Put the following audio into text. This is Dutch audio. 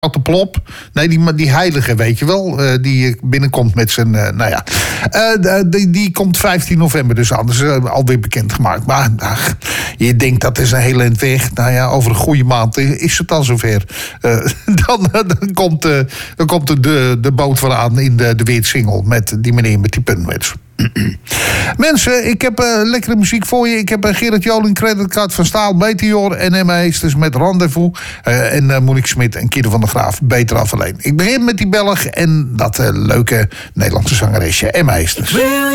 de Plop. Nee, die heilige, weet je wel. Die binnenkomt met zijn... die komt 15 november dus aan. Dat is alweer bekendgemaakt. Maar je denkt dat is een hele eind weg. Nou ja, over een goede maand is het al zover. Dan komt de boot weer aan in de Weertsingel. Met die meneer met die puntmuts. Mensen, ik heb lekkere muziek voor je. Ik heb Gerard Joling, creditcard van Staal, Meteor en M.A.'s met Rendezvous. En Monique Smit en Kidde van der Graaf, Beter af alleen. Ik begin met die Belg en dat leuke Nederlandse zangeresje M.A.'s.